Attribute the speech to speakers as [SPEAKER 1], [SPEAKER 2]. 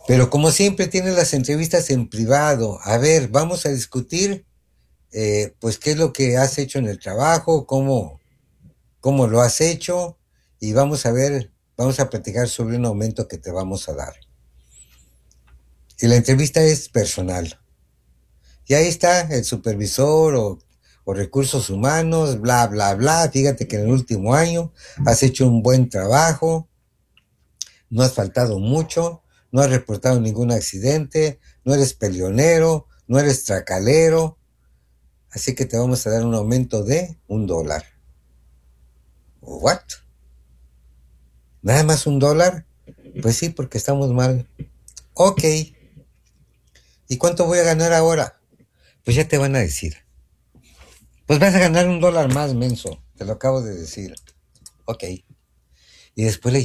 [SPEAKER 1] Pero como siempre tiene las entrevistas en privado. A ver, vamos a discutir, pues, qué es lo que has hecho en el trabajo, cómo lo has hecho, y vamos a ver, vamos a platicar sobre un aumento que te vamos a dar. Y la entrevista es personal. Y ahí está el supervisor o recursos humanos, bla, bla, bla. Fíjate que en el último año has hecho un buen trabajo, no has faltado mucho, no has reportado ningún accidente, no eres peleonero, no eres tracalero, así que te vamos a dar un aumento de $1. ¿What? ¿Nada más $1? Pues sí, porque estamos mal. Ok. ¿Y cuánto voy a ganar ahora? Pues ya te van a decir. Pues vas a ganar $1 más, menso. Te lo acabo de decir. Ok. Y después le